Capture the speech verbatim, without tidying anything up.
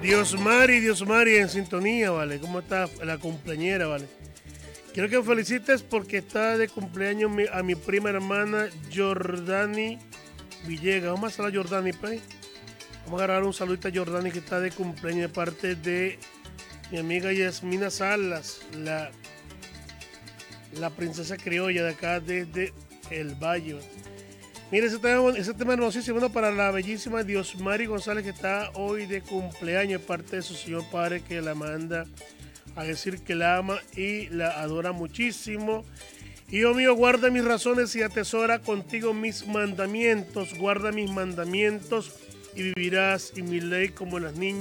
Diosmari, Diosmari en sintonía, ¿vale? ¿Cómo está la cumpleañera, ¿vale? Quiero que me felicites porque está de cumpleaños mi- a mi prima hermana Jordani Villegas. Vamos a hacer a Jordani, pues. Vamos a agarrar un saludito a Jordani que está de cumpleaños de parte de mi amiga Yasmina Salas, la, la princesa criolla de acá desde el Valle. Mira, ese tema, ese tema hermosísimo, bueno, para la bellísima Diosmari González que está hoy de cumpleaños, parte de su señor padre que la manda a decir que la ama y la adora muchísimo. Hijo mío, guarda mis razones y atesora contigo mis mandamientos, guarda mis mandamientos y vivirás y mi ley como las niñas.